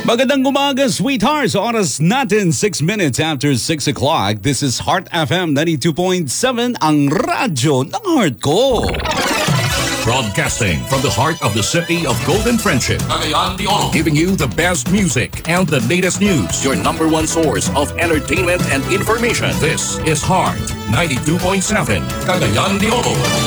Magandang umaga, sweethearts. Oras natin, 6 minutes after 6 o'clock. This is Heart FM 92.7, ang radyo ng heart ko. Broadcasting from the heart of the city of Golden Friendship, Cagayan de Oro, giving you the best music and the latest news. Your number one source of entertainment and information. This is Heart 92.7, Cagayan de Oro.